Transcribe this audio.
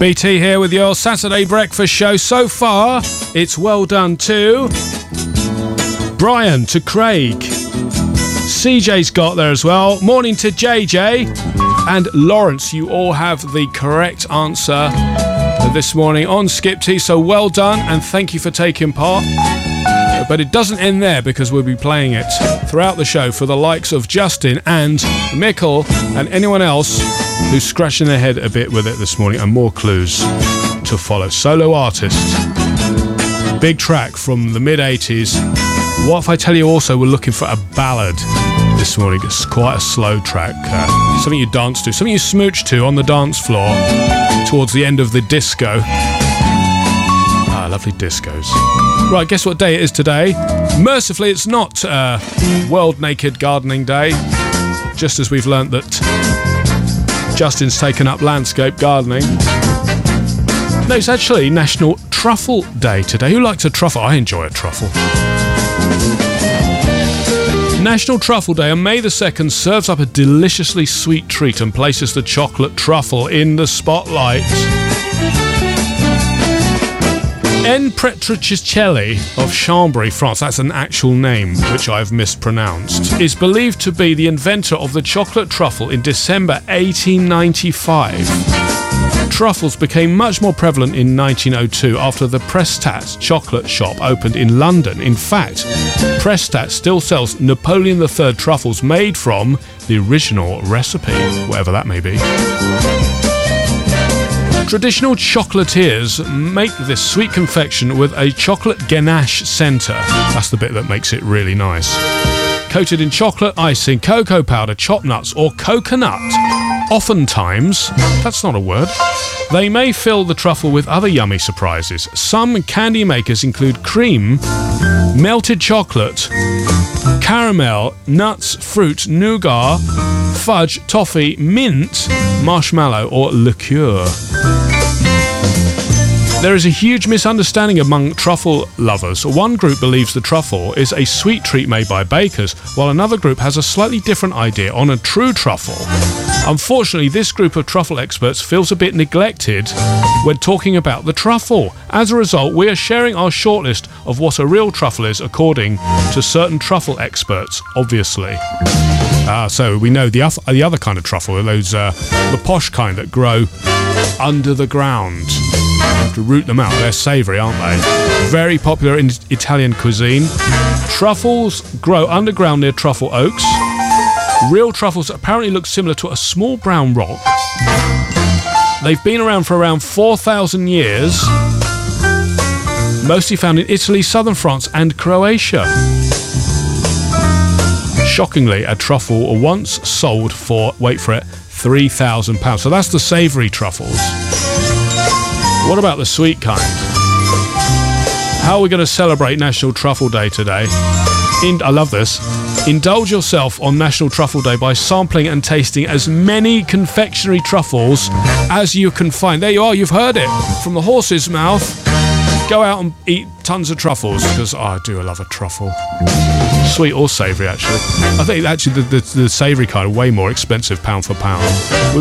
BT here with your Saturday breakfast show. So far, it's well done to Brian, to Craig. CJ's got there as well. Morning to JJ and Lawrence. You all have the correct answer this morning on Skip T, so well done and thank you for taking part. But it doesn't end there, because we'll be playing it throughout the show for the likes of Justin and Mikkel and anyone else who's scratching their head a bit with it this morning, and more clues to follow. Solo artist, big track from the mid-80s. What if I tell you also we're looking for a ballad this morning? It's quite a slow track, something you dance to, something you smooch to on the dance floor towards the end of the disco. Lovely discos. Right, guess what day it is today? Mercifully, it's not World Naked Gardening Day, just as we've learnt that Justin's taken up landscape gardening. No, it's actually National Truffle Day today. Who likes a truffle? I enjoy a truffle. National Truffle Day on May the 2nd serves up a deliciously sweet treat and places the chocolate truffle in the spotlight. N. Petricelli of Chambéry, France, that's an actual name which I've mispronounced, is believed to be the inventor of the chocolate truffle in December 1895. Truffles became much more prevalent in 1902 after the Prestat chocolate shop opened in London. In fact, Prestat still sells Napoleon III truffles made from the original recipe, whatever that may be. Traditional chocolatiers make this sweet confection with a chocolate ganache centre. That's the bit that makes it really nice. Coated in chocolate icing, cocoa powder, chopped nuts or coconut. Oftentimes, that's not a word, they may fill the truffle with other yummy surprises. Some candy makers include cream, melted chocolate, caramel, nuts, fruit, nougat, fudge, toffee, mint, marshmallow or liqueur. There is a huge misunderstanding among truffle lovers. One group believes the truffle is a sweet treat made by bakers, while another group has a slightly different idea on a true truffle. Unfortunately, this group of truffle experts feels a bit neglected when talking about the truffle. As a result, we are sharing our shortlist of what a real truffle is according to certain truffle experts, obviously. So we know the other kind of truffle, those the posh kind that grow under the ground. You have to root them out. They're savoury, aren't they? Very popular in Italian cuisine. Truffles grow underground near truffle oaks. Real truffles apparently look similar to a small brown rock. They've been around for around 4,000 years. Mostly found in Italy, southern France and Croatia. Shockingly, a truffle once sold for, wait for it, £3,000. So that's the savoury truffles. What about the sweet kind? How are we going to celebrate National Truffle Day today? I love this. Indulge yourself on National Truffle Day by sampling and tasting as many confectionery truffles as you can find. There you are, you've heard it from the horse's mouth. Go out and eat tons of truffles, because I do love a truffle. Sweet or savoury, actually. I think actually the savoury kind are way more expensive pound for pound.